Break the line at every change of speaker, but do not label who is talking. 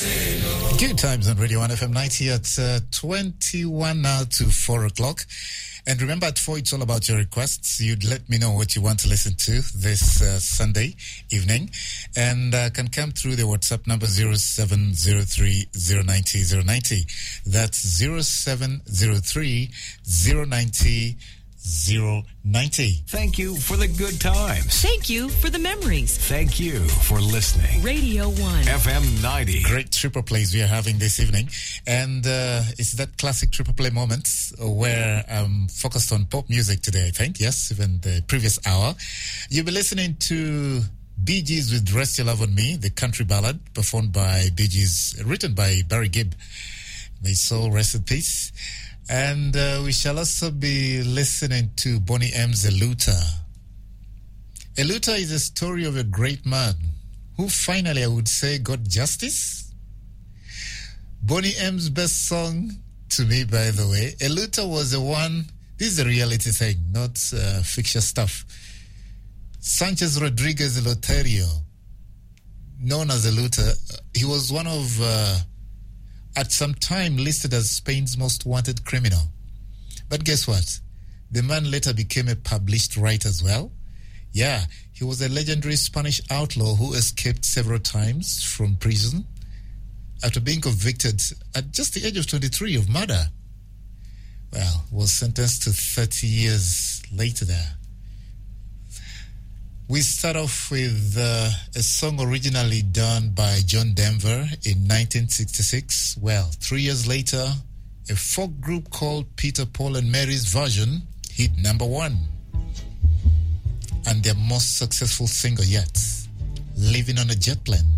Good times on Radio 1 FM 90 at 21 now to 4 o'clock. And remember, at 4, it's all about your requests. You'd let me know what you want to listen to this Sunday evening. And can come through the WhatsApp number 0703 090 090. That's 0703 090 090.
Thank you for the good times.
Thank you for the memories.
Thank you for listening.
Radio 1.
FM 90.
Great triple plays we are having this evening. And it's that classic triple play moment where I'm focused on pop music today, I think. Yes, even the previous hour. You'll be listening to Bee Gees with Rest Your Love on Me, the country ballad performed by Bee Gees, written by Barry Gibb. May his soul rest in peace. And we shall also be listening to Boney M's Eluta. Eluta is a story of a great man who finally, I would say, got justice. Boney M's best song to me, by the way. Eluta was the one, this is a reality thing, not fiction stuff. Sanchez Rodriguez Loterio, known as Eluta, he was one of... at some time listed as Spain's most wanted criminal. But guess what? The man later became a published writer as well. Yeah, he was a legendary Spanish outlaw who escaped several times from prison after being convicted at just the age of 23 of murder. Well, was sentenced to 30 years later there. We start off with a song originally done by John Denver in 1966. Well, 3 years later, a folk group called Peter, Paul and Mary's version hit number 1. And their most successful single yet, Living on a Jet Plane.